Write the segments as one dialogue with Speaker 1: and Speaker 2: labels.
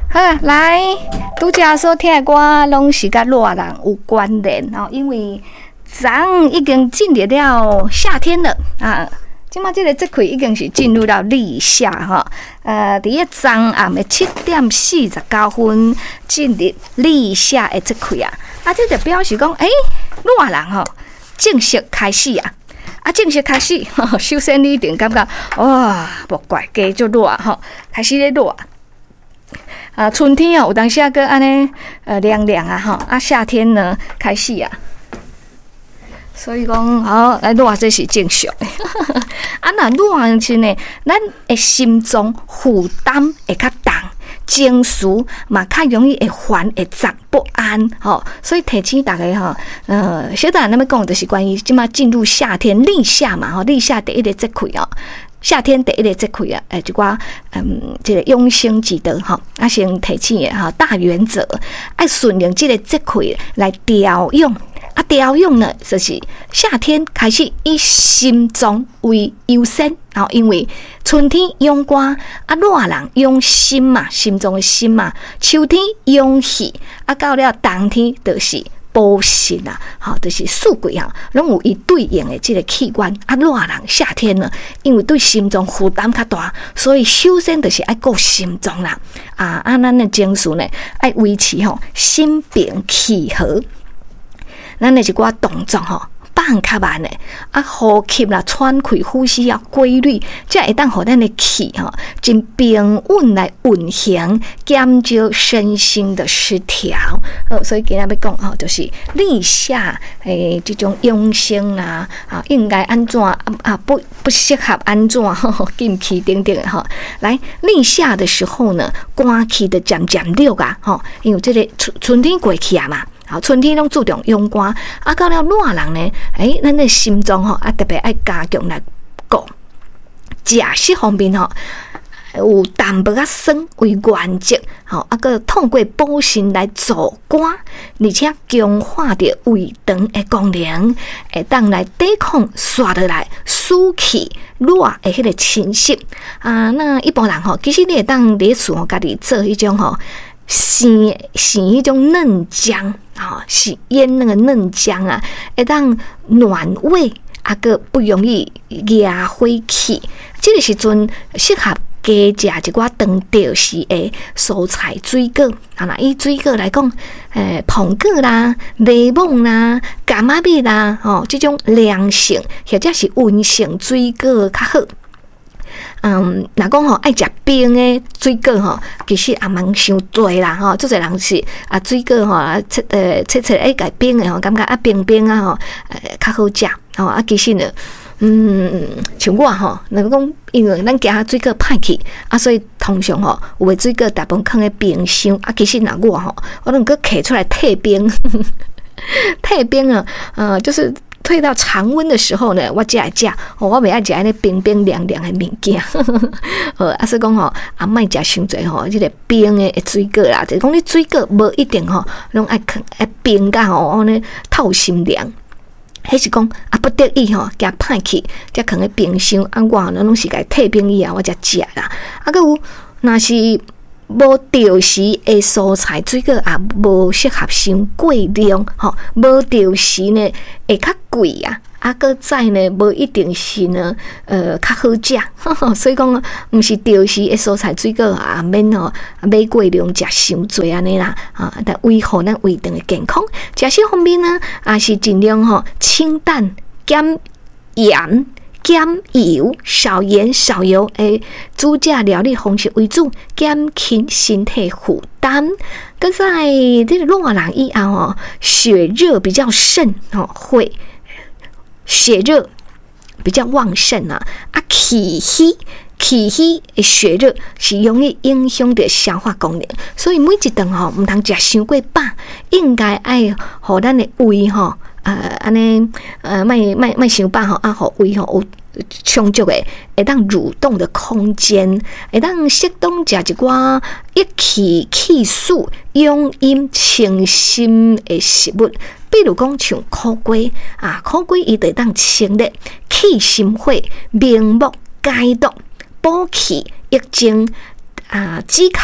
Speaker 1: 好，来，拄则所听的歌拢是甲热人有关联哦，因为昨已经进入了夏天了啊。即马这个节气已经是进入到立夏哈，伫个昨暗的7:49进入立夏的节气啊，这就表示讲，热人吼正式开始啊。正式开始，首先你一定感觉哇，无怪，加足热吼，开始咧热。春天有当时啊，个安尼凉凉啊吼，夏天呢开始啊，所以讲来热这是正常的。那热时呢，咱的心脏负担会较重。情绪嘛较容易会烦会杂不安吼，所以提醒大家吼，小等下咱要讲就是关于即马进入夏天立夏嘛吼，立夏第一个节气哦，夏天第一个节气啊，一寡这个养生之道吼，先提醒的吼大原则，爱顺应这个节气来调养。调养呢，就是夏天开始以心脏为优先，因为春天养肝，热人养心嘛，心脏的心嘛；秋天养气，到了冬天就是补肾啊，就是四季啊，拢有伊对应的这个器官。热人夏天呢，因为对心脏负担较大，所以首先就是爱顾心脏啦。咱的情绪呢，爱维持心平气和。咱的一寡动作放较慢的，呼吸啦、喘气、呼吸要规律，才会当互咱的气真平稳来运行，减少身心的失调。所以今日要讲就是立夏这种养生啦，应该安怎不适合安怎禁气等等的来立夏的时候呢，肝气就渐渐弱啊因为这个春天过去啊嘛。春天拢注重养肝，到了热人呢，咱的心脏特别爱加强来顾。食食方面有淡薄酸为原则，个透过补肾来助肝，而且强化着胃肠的功能，会当来抵抗刷落来暑气热的迄个侵袭。那一般人其实你会当伫厝家己做迄种生迄种嫩姜是腌那个嫩姜啊，会当暖胃，个不容易压火气。这个时阵适合加食一寡当地时的蔬菜水果。以水果来讲，苹果啦、柠檬啦、柑仔蜜啦，这种凉性或者是温性水果较好。若讲爱食冰的水果其实也蛮伤对啦做侪人是水果切爱改冰的感觉冰冰较好食其实呢像我若讲因为咱惊水果歹去所以通常有的水果大部分放在冰箱其实若我能够摕出来退冰退冰就是退到常温的时候呢，我才会食。我袂爱食安尼冰冰凉凉的物件。所以讲莫食伤侪这个冰的水果啦。就是讲你水果无一定拢爱冰甲安尼透心凉。迄是讲不得已惊歹去，才放喺冰箱。我拢是甲退冰以后我才食啦。个有若是无调时的蔬菜水果也无适合伤过量无调时呢会较贵个再呢无一定是呢较好食所以讲毋是调时的蔬菜水果免买过量食伤侪安尼啦但维护咱胃肠的健康。食食方面呢是尽量清淡减盐减油，少盐少油煮食料理方式为主，减轻身体负担。跟在这个热人以后血热比较盛会血热比较旺盛气虚的血热是容易影响到消化功能，所以每一顿唔通食伤过饱，应该爱互咱的胃安尼莫伤饱互胃有充足的会当蠕动的空间，会当适当食一寡益气气素、养阴清心的食物，比如讲像苦瓜苦瓜伊会当清热、去心火、明目、解毒、补气、益精止咳、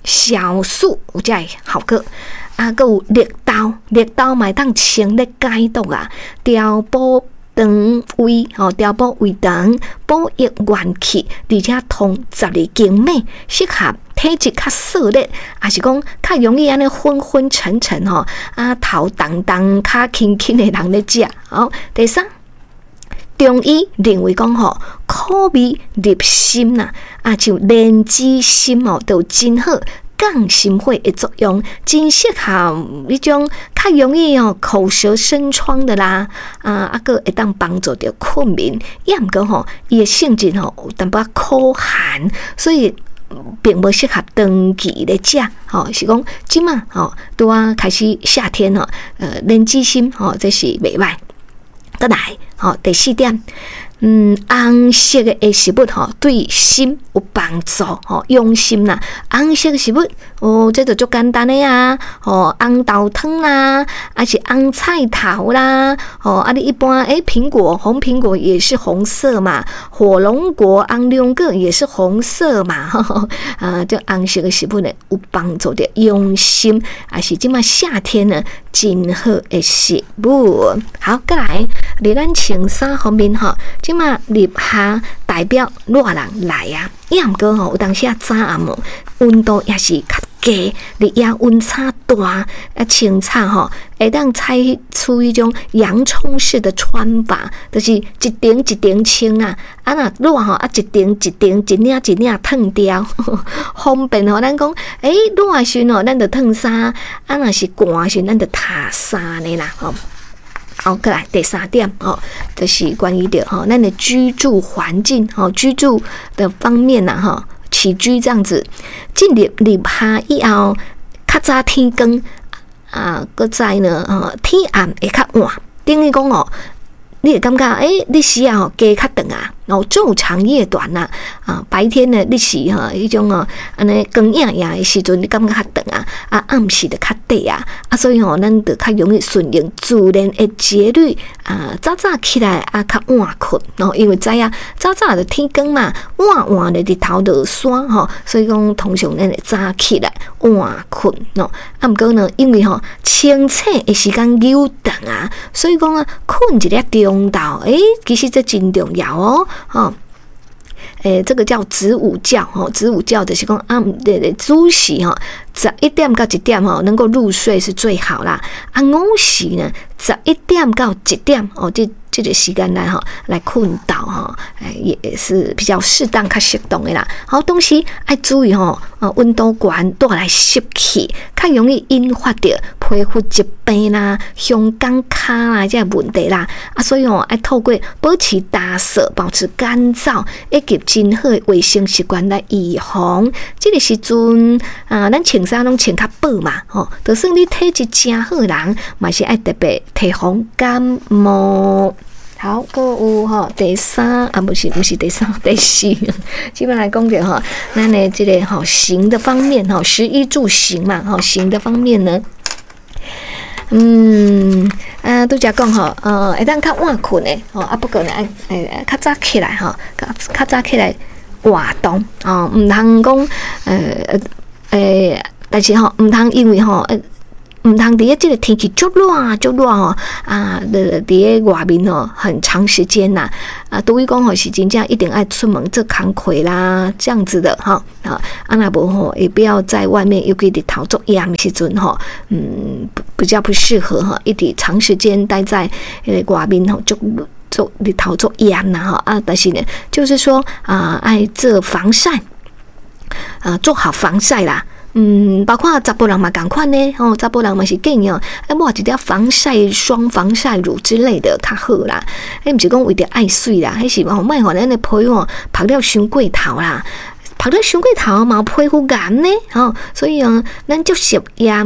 Speaker 1: 消暑有才会效果。啊，佮有绿豆嘛当清热解毒啊，调补肠胃调补胃肠，补益元气，而且通12经脉，适合体质较燥热，也是讲较容易安尼昏昏沉沉头重重、脚轻轻的人咧食。好，第三，中医认为讲苦味入心啦，像莲子心都真好。降心火的作用，真适合迄种较容易口舌生疮的啦，个会当帮助到困眠。也毋过伊的性质有淡薄苦寒，所以并无适合长期咧食。是讲即嘛拄开始夏天莲子心这是袂歹。再来第四点。红色的食物对心有帮助用心啦。红色的食物这就足简单的啊，红豆汤啦，还是红菜头啦，你一般苹果红苹果也是红色嘛，火龙果、红龙果也是红色嘛，这红色的食物呢有帮助的用心，还是即嘛夏天呢真好的食物。好，再来，伫咱穿衫方面即嘛立夏代表热人来啊，也毋过有当时早暗温度也是较低，日夜温差大，穿插会当采取迄种洋葱式的穿法，就是一顶一顶穿啊，若热一顶一顶一领一领脱掉，方便咱讲热的时阵咱就脱衫，若是寒的时阵咱就脱衫的啦好，再来第三点就是关于咱的居住环境居住的方面起居这样子。进入立夏以后，较早天光搁再呢天暗会较晚，等于讲你会感觉日时加较长啊，昼长夜短啦白天呢日时迄种安尼光影影的时阵，你感觉较长暗时就较短所以咱就较容易顺应自然的节律早早起来较晚困因为知影早早就天光嘛，晚的日头就山所以讲通常咱会早起来晚困毋过呢，因为清醒的时间久长所以讲困一粒中昼其实这真重要这个叫子午觉子午觉就是讲子时11点到1点能够入睡是最好啦午时呢11点到1点这个时间来困到也是比较适当较适当的啦。好，东西要注意温度高带来湿气，较容易引发到皮肤疾病啦、香港卡啦这个问题啦所以要透过保持打扫、保持干燥以及真好的卫生习惯来预防。这个时阵咱穿衫拢穿较薄嘛就算你体质真好的人，嘛是爱特别提防感冒。好，还有第三不是第三，第四，基本来讲着咱的这个行的方面食衣住行嘛行的方面呢，拄则讲会当较晚困的不过呢较早起来较早起来活动毋通讲但是毋通因为毋通伫这个天气足热伫外面很长时间呐对于讲是真正一定爱出门做工课啦，这样子的若无也不要在外面，尤其日头足炎的时阵比较不适合一直长时间待在外面做日头足炎啦但是呢，就是说爱做防晒做好防晒啦。包括查甫人嘛同款呢查甫人嘛是建议抹一条防晒霜、防晒乳之类的较好啦。毋是讲为着爱水啦，迄是莫互咱的皮肤晒了伤过头啦，晒了伤过头嘛皮肤癌呢所以咱接受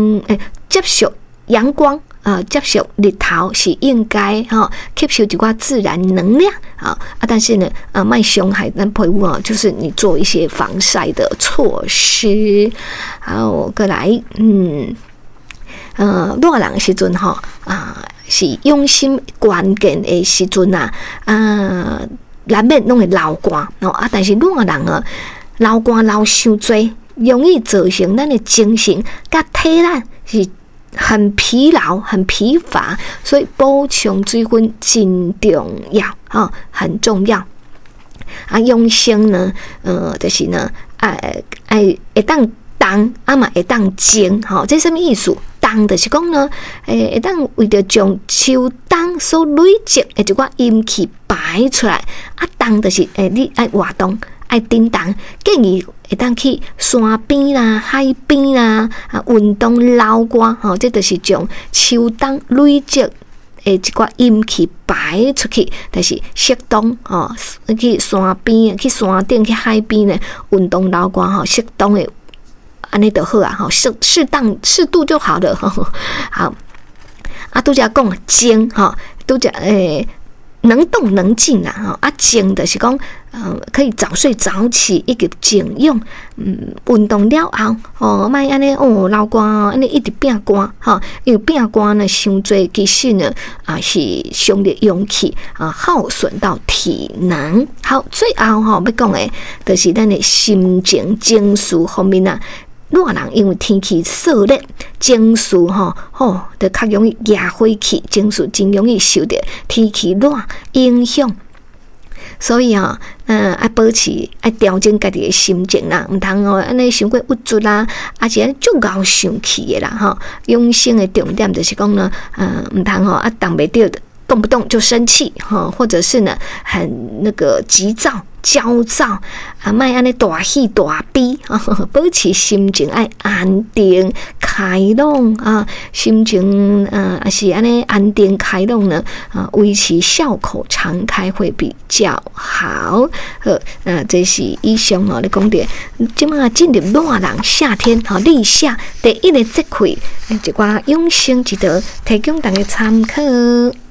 Speaker 1: 阳光接受日头是应该吸收一寡自然能量但是呢莫伤害咱皮肤就是你做一些防晒的措施。好，再来热人的时阵是用心关键的时阵难免拢会流汗但是热人流汗流伤多
Speaker 2: 容易造成咱的精神甲体力是很疲劳、很疲乏，所以补充水分真重要，很重要。养生呢，就是呢，会当动，嘛会当静，这什么意思？动就是讲呢，会当为着将秋冬所累积的一寡阴气排出来，动就是你爱活动。爱叮当，建议会当去山边啦、海边啦，运动流汗，这就是将秋冬累积一寡阴气排出去，就是适当去山边、去山顶、去海边呢，运动流汗适当的安尼就好啊，适度就好了，好。拄则讲静拄则能动能静啦，静就是讲，可以早睡早起，一个静养，运动了后，莫安尼流汗安尼一直变汗，因为变汗呢，伤多其实呢，是伤了阳气，耗损到体能。好，最后要讲的，就是咱的心情情绪方面啊。热人因为天气热热，情绪就较容易压火气，情绪真容易受到天气热影响。所以爱保持爱调整家己的心情啦，毋通安尼伤过郁卒啦，是安尼足够生气的啦养生的重点就是讲呢，毋通挡袂住的。动不动就生气或者是呢很那个急躁、焦躁莫安尼大喜大悲保持心情爱安定开朗心情是安尼安定开朗呢维持笑口常开会比较好。这是以上你讲的，即马进入热人夏天立夏第一个节气一寡养生之道，提供大家参考。